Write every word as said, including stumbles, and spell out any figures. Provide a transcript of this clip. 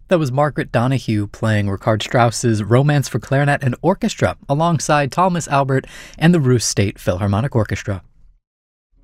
That was Margaret Donahue playing Richard Strauss's Romance for Clarinet and Orchestra alongside Thomas Albert and the Ruhr State Philharmonic Orchestra.